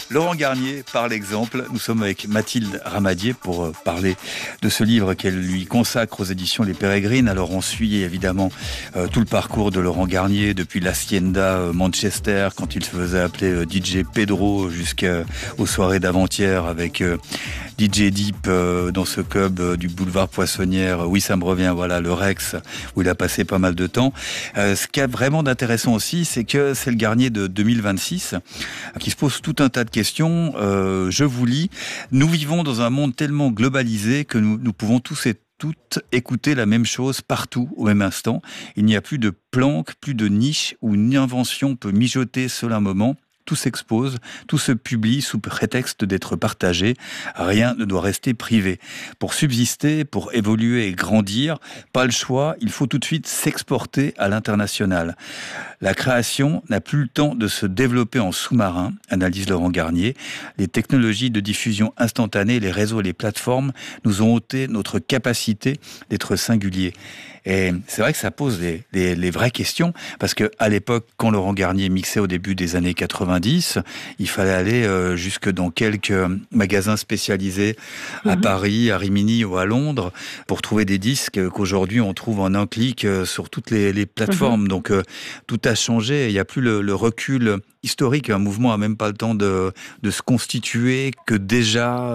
Laurent Garnier, par l'exemple. Nous sommes avec Mathilde Ramadier pour parler de ce livre qu'elle lui consacre aux éditions Les Pérégrines. Alors on suit évidemment tout le parcours de Laurent Garnier depuis l'Hacienda Manchester, quand il se faisait appeler DJ Pedro, jusqu'aux soirées d'avant-hier avec DJ Deep dans ce club du boulevard Poissonnière. Oui, ça me revient, voilà, le Rex, où il a passé pas mal de temps. Ce qui est vraiment d'intéressant aussi, c'est que c'est le Garnier de 2026 qui se pose tout un tas de questions. Je vous lis. Nous vivons dans un monde tellement globalisé que nous pouvons tous et toutes écouter la même chose partout au même instant. Il n'y a plus de planque, plus de niche où une invention peut mijoter seul un moment. Tout s'expose, tout se publie sous prétexte d'être partagé. Rien ne doit rester privé. Pour subsister, pour évoluer et grandir, pas le choix, il faut tout de suite s'exporter à l'international. La création n'a plus le temps de se développer en sous-marin, analyse Laurent Garnier. Les technologies de diffusion instantanée, les réseaux et les plateformes nous ont ôté notre capacité d'être singuliers. Et c'est vrai que ça pose les vraies questions, parce que à l'époque, quand Laurent Garnier mixait au début des années 90, il fallait aller jusque dans quelques magasins spécialisés à Paris, à Rimini ou à Londres pour trouver des disques qu'aujourd'hui on trouve en un clic sur toutes les plateformes. Donc tout a changé, il n'y a plus le recul historique. Un mouvement n'a même pas le temps de se constituer, que déjà,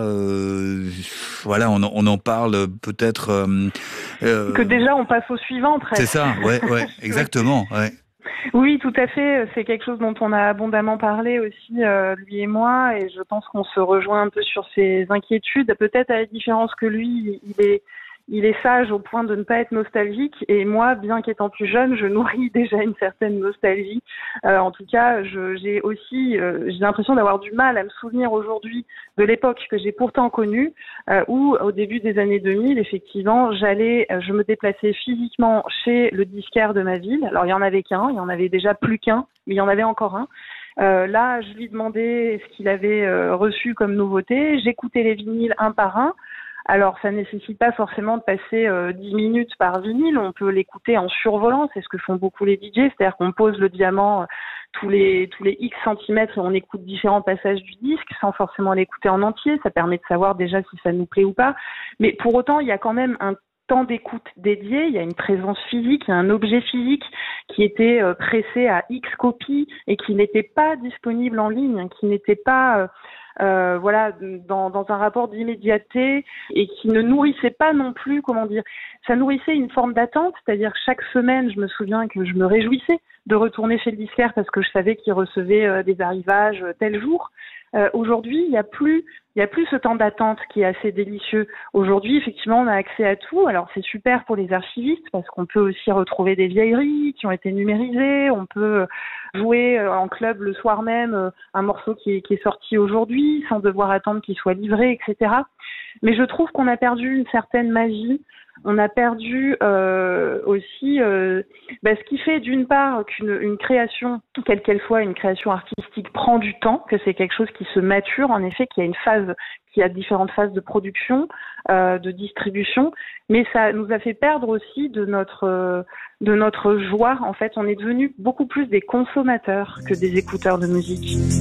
voilà, on en parle peut-être... que déjà on passe au suivant, presque. C'est ça, ouais, exactement, ouais. Oui, tout à fait. C'est quelque chose dont on a abondamment parlé aussi, lui et moi, et je pense qu'on se rejoint un peu sur ses inquiétudes. Peut-être à la différence que lui, il est sage au point de ne pas être nostalgique, et moi, bien qu'étant plus jeune, je nourris déjà une certaine nostalgie. En tout cas, j'ai l'impression d'avoir du mal à me souvenir aujourd'hui de l'époque que j'ai pourtant connue, où au début des années 2000, effectivement, je me déplaçais physiquement chez le disquaire de ma ville. Alors il y en avait qu'un, il y en avait déjà plus qu'un, mais il y en avait encore un. Là, je lui demandais ce qu'il avait reçu comme nouveauté. J'écoutais les vinyles un par un. Alors, ça nécessite pas forcément de passer 10 minutes par vinyle. On peut l'écouter en survolant. C'est ce que font beaucoup les DJ. C'est-à-dire qu'on pose le diamant tous les X centimètres et on écoute différents passages du disque sans forcément l'écouter en entier. Ça permet de savoir déjà si ça nous plaît ou pas. Mais pour autant, il y a quand même un temps d'écoute dédié. Il y a une présence physique, il y a un objet physique qui était pressé à X copies et qui n'était pas disponible en ligne, qui n'était pas... dans un rapport d'immédiateté, et qui ne nourrissait pas non plus, ça nourrissait une forme d'attente, c'est-à-dire que chaque semaine, je me souviens que je me réjouissais de retourner chez le disquaire parce que je savais qu'il recevait des arrivages tel jour. Aujourd'hui, il y a plus ce temps d'attente qui est assez délicieux. Aujourd'hui, effectivement, on a accès à tout. Alors, c'est super pour les archivistes parce qu'on peut aussi retrouver des vieilleries qui ont été numérisées. On peut jouer en club le soir même un morceau qui est sorti aujourd'hui sans devoir attendre qu'il soit livré, etc. Mais je trouve qu'on a perdu une certaine magie. On a perdu aussi ce qui fait d'une part qu'une création, quelle qu'elle soit, une création artistique prend du temps, que c'est quelque chose qui se mature, en effet, qu'il y a différentes phases de production, de distribution, mais ça nous a fait perdre aussi de notre joie. En fait, on est devenus beaucoup plus des consommateurs que des écouteurs de musique.